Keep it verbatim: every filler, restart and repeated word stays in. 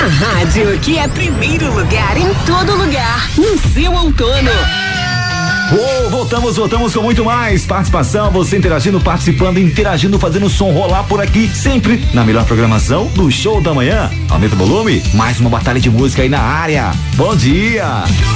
A rádio que é primeiro lugar em todo lugar, no seu outono. Oh, voltamos, voltamos com muito mais participação, você interagindo, participando, interagindo, fazendo o som rolar por aqui, sempre na melhor programação do Show da Manhã. Aumenta o volume, mais uma batalha de música aí na área. Bom dia!